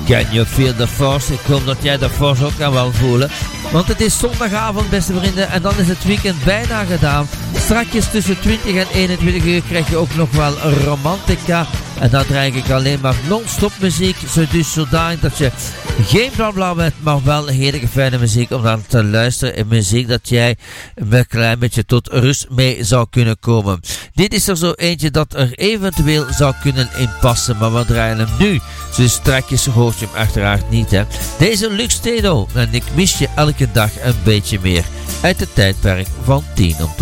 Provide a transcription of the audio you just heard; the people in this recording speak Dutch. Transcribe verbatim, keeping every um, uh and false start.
Can you feel the force? Ik hoop dat jij de force ook kan wel voelen. Want het is zondagavond, beste vrienden, en dan is het weekend bijna gedaan. Strakjes tussen twintig en eenentwintig uur krijg je ook nog wel romantica. En dan draai ik alleen maar non-stop muziek. Dus zodanig dat je geen blabla bent, maar wel heerlijke fijne muziek om dan te luisteren. En muziek dat jij een klein beetje tot rust mee zou kunnen komen. Dit is er zo eentje dat er eventueel zou kunnen inpassen, maar we draaien hem nu. Dus strakjes hoort je hem uiteraard niet, hè. Deze Lux Tedo, en ik mis je elke dag een beetje meer. Uit het tijdperk van tien om